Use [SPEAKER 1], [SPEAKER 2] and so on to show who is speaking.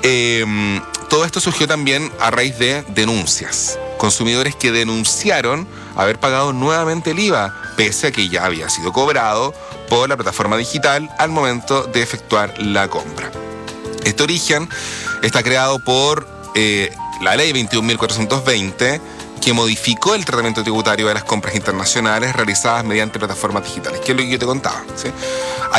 [SPEAKER 1] Todo esto surgió también a raíz de denuncias. Consumidores que denunciaron haber pagado nuevamente el IVA, pese a que ya había sido cobrado por la plataforma digital al momento de efectuar la compra. Este origen está creado por la ley 21.420, que modificó el tratamiento tributario de las compras internacionales realizadas mediante plataformas digitales, que es lo que yo te contaba, ¿sí?